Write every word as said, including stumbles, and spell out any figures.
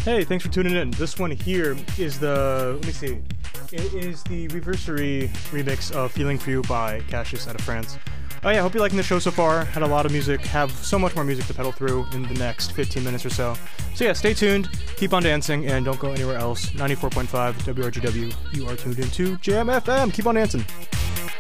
Hey, thanks for tuning in. This one here is the, let me see, it is the Reversary remix of Feeling For You by Cassius out of France. Oh yeah, I hope you're liking the show so far. Had a lot of music, have so much more music to pedal through in the next fifteen minutes or so. So yeah, stay tuned, keep on dancing, and don't go anywhere else. ninety-four point five W R G W, you are tuned into Jam F M. Keep on dancing.